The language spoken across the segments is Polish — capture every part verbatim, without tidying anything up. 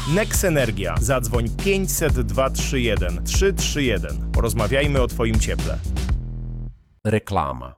Nex Energia. Zadzwoń pięćset dwa trzy jeden trzy trzy jeden. Porozmawiajmy o Twoim cieple. Reklama.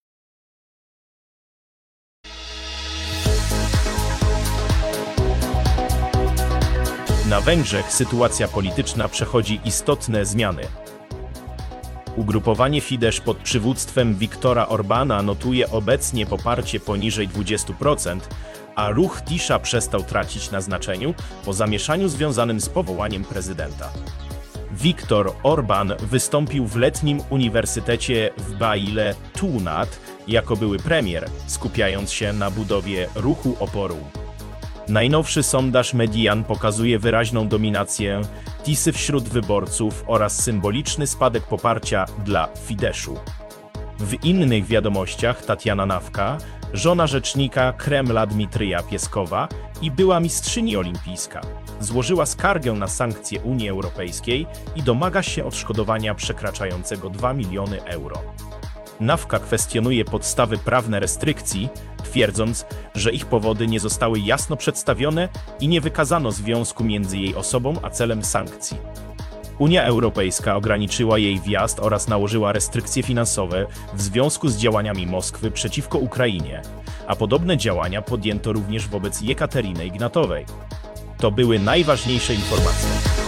Na Węgrzech sytuacja polityczna przechodzi istotne zmiany. Ugrupowanie Fidesz pod przywództwem Viktora Orbána notuje obecnie poparcie poniżej dwudziestu procent, a ruch Tisza przestał tracić na znaczeniu po zamieszaniu związanym z powołaniem prezydenta. Viktor Orbán wystąpił w letnim uniwersytecie w Báile Tunat jako były premier, skupiając się na budowie ruchu oporu. Najnowszy sondaż Median pokazuje wyraźną dominację Tisy wśród wyborców oraz symboliczny spadek poparcia dla Fideszu. W innych wiadomościach Tatiana Nawka, żona rzecznika Kremla Dmitrija Pieskowa i była mistrzyni olimpijska, złożyła skargę na sankcje Unii Europejskiej i domaga się odszkodowania przekraczającego dwa miliony euro. Nawka kwestionuje podstawy prawne restrykcji, twierdząc, że ich powody nie zostały jasno przedstawione i nie wykazano związku między jej osobą a celem sankcji. Unia Europejska ograniczyła jej wjazd oraz nałożyła restrykcje finansowe w związku z działaniami Moskwy przeciwko Ukrainie, a podobne działania podjęto również wobec Jekateryny Ignatowej. To były najważniejsze informacje.